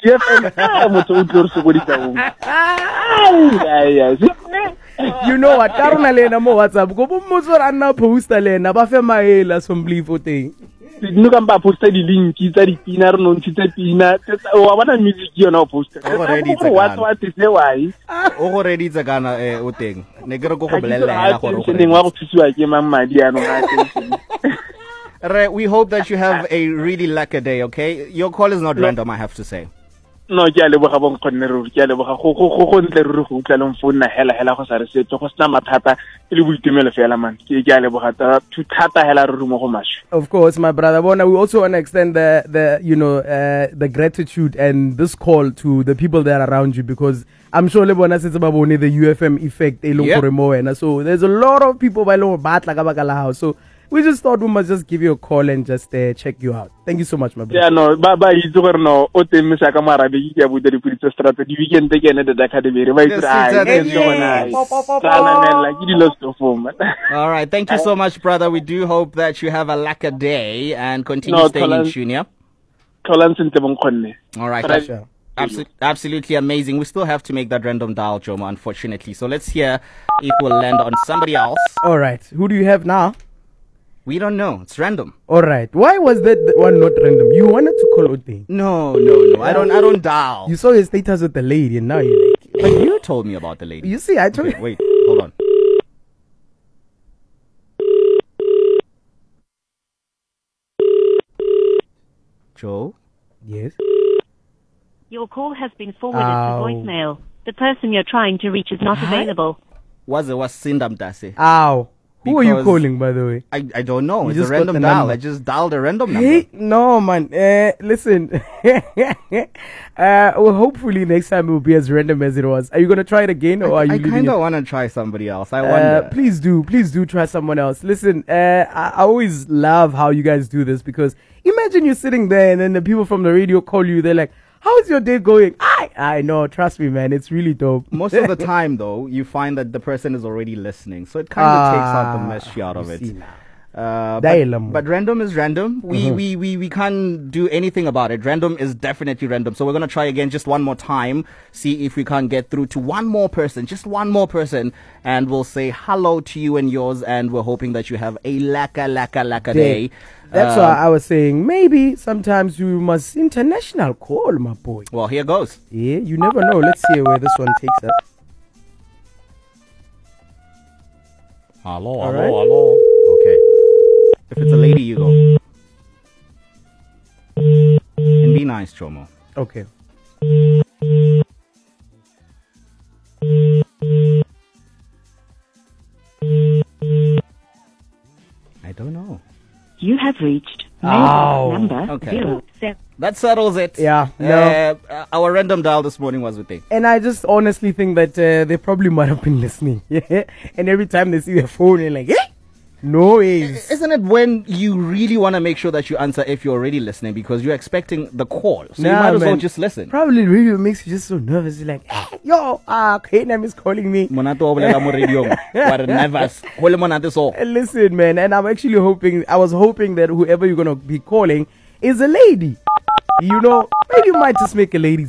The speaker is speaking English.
You know what? Karuna lena mo WhatsApp. Go bo motso ra nna poster lena ba fe maela some believe o teng. No can ba poster di link tsa di pina re no ntse pina. Wa bona music yona o poster. What is the why? O go reditse kana o teng. Ne ke re go go bolella gore wa go thusiwa ke mang madi ano ha we hope that you have a really lucky day, okay? Your call is not random, I have to say. No, ke a leboga bon khonne re ke a leboga go ntle re go utla le mfona hela go sa re setso go sna mathata le boitumelo fela man ke a leboga to thata hela re mo go masho. Of course, my brother. We also want to extend the gratitude and this call to the people that are around you, because I'm sure le bona setse ba bone the UFM effect e leng gore mo wena. So there's a lot of people ba le batla ka baka la house. So we just thought we must just give you a call and just check you out. Thank you so much, my brother. Yeah, no, ba itse gore no o teng sa ka marabe ke ya botsa diputso strata di weekend ke ene the academy re ba itse all right, thank you so much, brother. We do hope that you have a lucky day and continue staying in tune, yeah? All right, Sure. Absolutely amazing. We still have to make that random dial, Jomo, unfortunately. So let's hear if we'll land on somebody else. All right, who do you have now? We don't know. It's random. All right. Why was that one not random? You wanted to call Odin. No. I don't dial. You saw his status with the lady, and now you're like. But you told me about the lady. You see, I told you. Wait, hold on. Joe? Yes. Your call has been forwarded to voicemail. The person you're trying to reach is not available. Was Sindam Dase? Ow. Who are you calling, by the way? I don't know. It's a random dial. I just dialed a random number. Hey, no, man. Listen. Well, hopefully next time it will be as random as it was. Are you going to try it again, or are you? I kind of want to try somebody else. I wonder. Please do try someone else. Listen, I always love how you guys do this, because imagine you're sitting there and then the people from the radio call you. They're like, "How's your day going?" I know, trust me, man, it's really dope. Most of the time, though, you find that the person is already listening, so it kind of takes out the mystery out of it. But random is random. We can't do anything about it. Random is definitely random. So we're gonna try again just one more time, see if we can't get through to one more person, just one more person, and we'll say hello to you and yours, and we're hoping that you have a laka day. That's why I was saying maybe sometimes you must international call, my boy. Well, here goes. Yeah, you never know. Let's see where this one takes us. Hello. Okay. If it's a lady, you go. And be nice, Chomo. Okay. I don't know. You have reached number 07. That settles it. Yeah. No. Our random dial this morning was with it. And I just honestly think that they probably might have been listening. Yeah. And every time they see their phone, they're like, no ways. Isn't it when you really want to make sure that you answer if you're already listening, because you're expecting the call? So you might as well just listen. Probably radio makes you just so nervous. You're like, hey, yo, K-Nam is calling me. Listen, man, and I'm actually I was hoping that whoever you're going to be calling is a lady. You know, maybe you might just make a lady